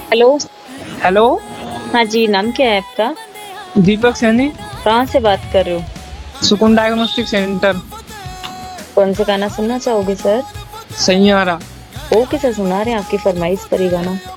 Hello. Hello. हाँ जी, नाम क्या है आपका? दीपक सैनी। कहाँ से बात कर रहे हो? सुकुन डायग्नोस्टिक सेंटर। कौन से गाना सुनना चाहोगे सर? सैयारा। ओके सर, सुना रहे हैं, आपकी फरमाइश पर ही गाना।